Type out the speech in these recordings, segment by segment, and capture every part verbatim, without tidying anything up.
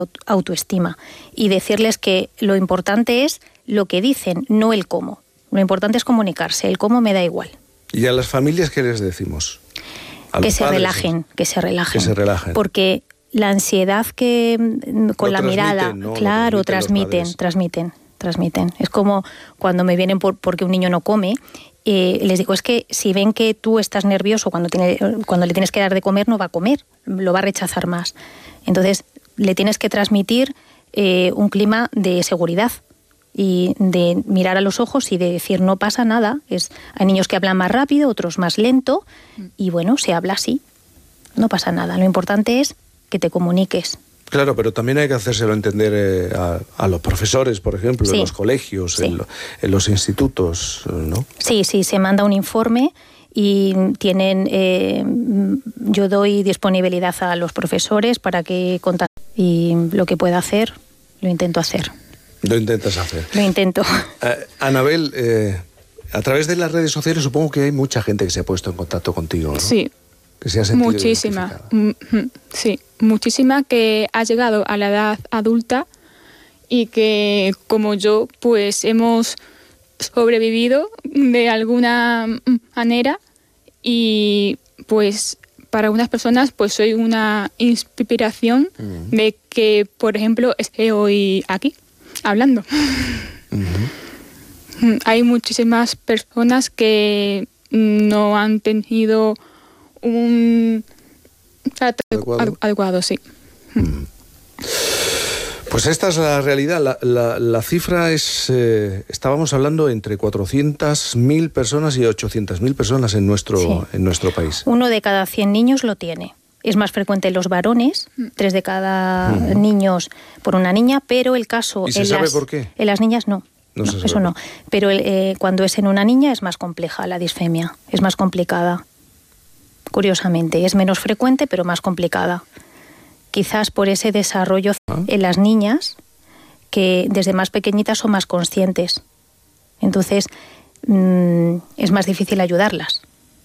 autoestima y decirles que lo importante es lo que dicen, no el cómo. Lo importante es comunicarse, el cómo me da igual. ¿Y a las familias qué les decimos? Que se relajen, que se relajen. Que se relajen. Porque la ansiedad que con la mirada, ¿no? claro, transmiten, transmiten, transmiten. Es como cuando me vienen por, porque un niño no come, eh, les digo, es que si ven que tú estás nervioso cuando, tiene, cuando le tienes que dar de comer, no va a comer, lo va a rechazar más. Entonces, le tienes que transmitir eh, un clima de seguridad y de mirar a los ojos y de decir no pasa nada. Es, hay niños que hablan más rápido, otros más lento, y bueno, se habla así, no pasa nada. Lo importante es que te comuniques. Claro, pero también hay que hacérselo entender eh, a, a los profesores, por ejemplo, sí. en los colegios, sí. en, lo, en los institutos, ¿no? Sí, sí, se manda un informe y tienen, eh, yo doy disponibilidad a los profesores para que contacten y lo que pueda hacer, lo intento hacer. Lo intentas hacer. Lo intento. Eh, Anabel, eh, a través de las redes sociales supongo que hay mucha gente que se ha puesto en contacto contigo, ¿no? Sí. Que se ha sentido muchísima. Sí, muchísima que ha llegado a la edad adulta y que, como yo, pues hemos sobrevivido de alguna manera y pues para unas personas pues soy una inspiración uh-huh. de que, por ejemplo, esté hoy aquí hablando. Uh-huh. Hay muchísimas personas que no han tenido un trato adecuado, adecuado sí. Uh-huh. Pues esta es la realidad. La, la, la cifra es, eh, estábamos hablando entre cuatrocientas mil personas y ochocientas mil personas en nuestro, sí. en nuestro país. Uno de cada cien niños lo tiene. Es más frecuente en los varones, tres de cada uh-huh. niños por una niña, pero el caso... ¿Y se en sabe las, por qué? En las niñas no. No, no se eso sabe. no. Pero eh, cuando es en una niña es más compleja la disfemia, es más complicada. Curiosamente, es menos frecuente, pero más complicada. Quizás por ese desarrollo ¿Ah? en las niñas, que desde más pequeñitas son más conscientes. Entonces, mmm, es más difícil ayudarlas.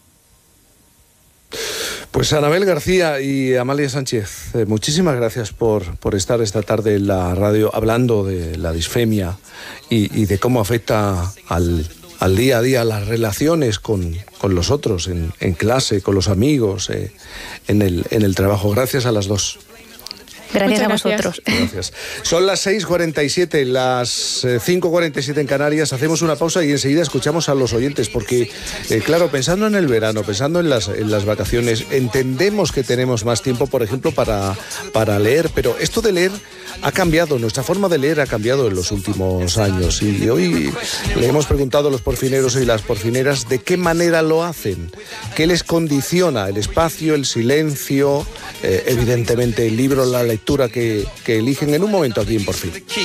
Pues Anabel García y Amalia Sánchez, eh, muchísimas gracias por, por estar esta tarde en la radio hablando de la disfemia y, y de cómo afecta al, al día a día las relaciones con, con los otros, en, en clase, con los amigos, eh, en, el, en el trabajo. Gracias a las dos. Gracias Muchas a vosotros. Gracias. Son las seis cuarenta y siete, las cinco cuarenta y siete en Canarias. Hacemos una pausa y enseguida escuchamos a los oyentes, porque, eh, claro, pensando en el verano, pensando en las, en las vacaciones, entendemos que tenemos más tiempo, por ejemplo, para, para leer, pero esto de leer ha cambiado, nuestra forma de leer ha cambiado en los últimos años. Y hoy le hemos preguntado a los porfineros y las porfineras de qué manera lo hacen, qué les condiciona el espacio, el silencio, eh, evidentemente el libro, la lectura que, que eligen en un momento aquí en Por Fin.